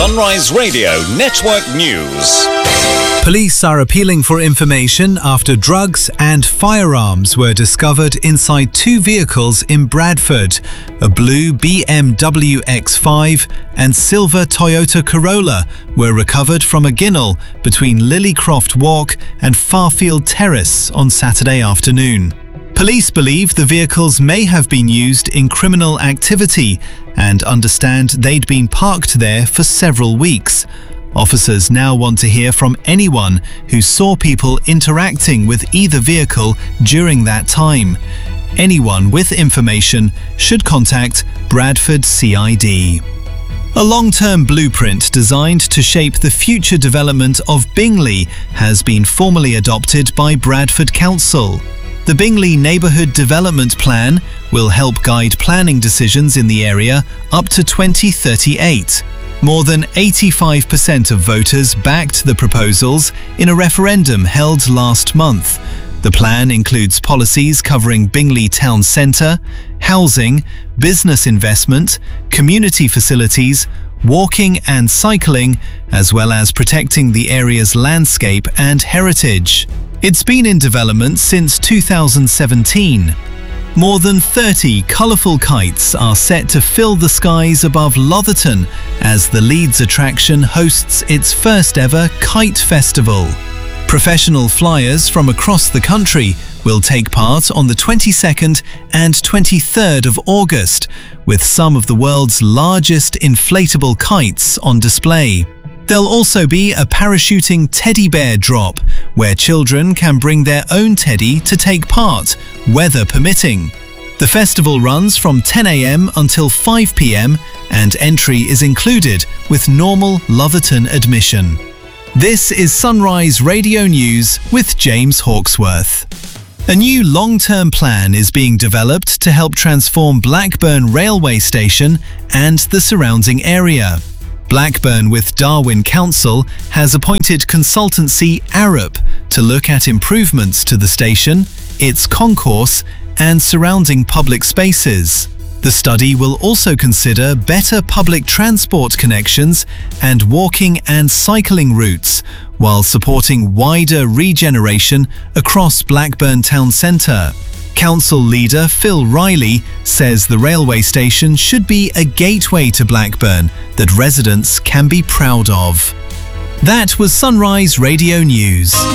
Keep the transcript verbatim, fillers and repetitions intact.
Sunrise Radio Network News. Police are appealing for information after drugs and firearms were discovered inside two vehicles in Bradford. A blue B M W X five and silver Toyota Corolla were recovered from a Ginnell between Lilycroft Walk and Farfield Terrace on Saturday afternoon. Police believe the vehicles may have been used in criminal activity and understand they'd been parked there for several weeks. Officers now want to hear from anyone who saw people interacting with either vehicle during that time. Anyone with information should contact Bradford C I D. A long-term blueprint designed to shape the future development of Bingley has been formally adopted by Bradford Council. The Bingley Neighbourhood Development Plan will help guide planning decisions in the area up to twenty thirty-eight. More than eighty-five percent of voters backed the proposals in a referendum held last month. The plan includes policies covering Bingley Town Centre, housing, business investment, community facilities, walking and cycling, as well as protecting the area's landscape and heritage. It's been in development since two thousand seventeen. More than thirty colourful kites are set to fill the skies above Lotherton as the Leeds attraction hosts its first ever Kite Festival. Professional flyers from across the country will take part on the twenty-second and twenty-third of August, with some of the world's largest inflatable kites on display. There'll also be a parachuting teddy bear drop, where children can bring their own teddy to take part, weather permitting. The festival runs from ten a m until five p m and entry is included with normal Lotherton admission. This is Sunrise Radio News with James Hawksworth. A new long-term plan is being developed to help transform Blackburn Railway Station and the surrounding area. Blackburn with Darwen Council has appointed consultancy Arup to look at improvements to the station, its concourse and surrounding public spaces. The study will also consider better public transport connections and walking and cycling routes, while supporting wider regeneration across Blackburn Town Centre. Council leader Phil Riley says the railway station should be a gateway to Blackburn that residents can be proud of. That was Sunrise Radio News.